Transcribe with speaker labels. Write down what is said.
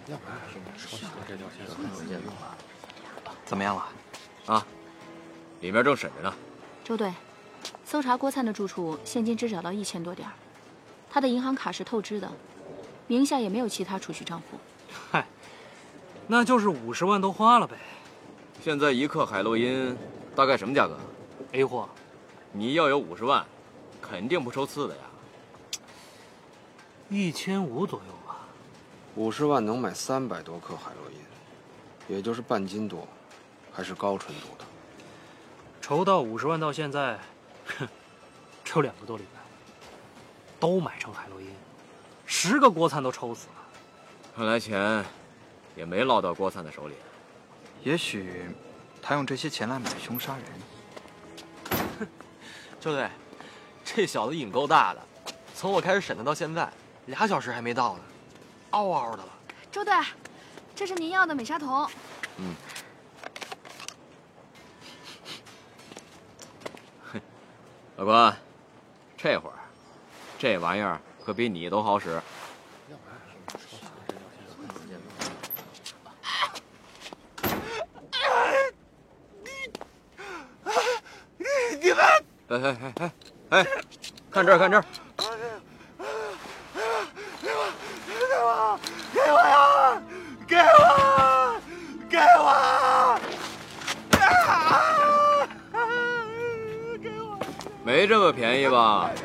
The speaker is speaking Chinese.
Speaker 1: 怎么样了？
Speaker 2: 啊，里面正审着呢。
Speaker 3: 周队，搜查郭灿的住处，现金只找到1000多点，他的银行卡是透支的，名下也没有其他储蓄账户。
Speaker 4: 嗨，那就是50万都花了呗。
Speaker 2: 现在1克海洛因大概什么价格
Speaker 4: ？A 货。
Speaker 2: 你要有50万，肯定不抽刺的呀。
Speaker 4: 1500左右吧。
Speaker 5: 50万能买300多克海洛因，也就是半斤多，还是高纯度的。
Speaker 4: 筹到50万到现在，哼，只有2个多礼拜，都买成海洛因，10个郭灿都抽死了。
Speaker 2: 看来钱也没落到郭灿的手里。
Speaker 1: 也许他用这些钱来买凶杀人。
Speaker 6: 周队，这小子瘾够大的，从我开始审他到现在2小时还没到呢，嗷嗷的了。
Speaker 3: 周队，这是您要的美沙酮。
Speaker 2: 嗯。老关，这会儿，这玩意儿可比你都好使。
Speaker 6: 你们，
Speaker 2: 哎，看这儿，看这儿。
Speaker 6: 给我呀！给我！给我！
Speaker 2: 没这么便宜吧？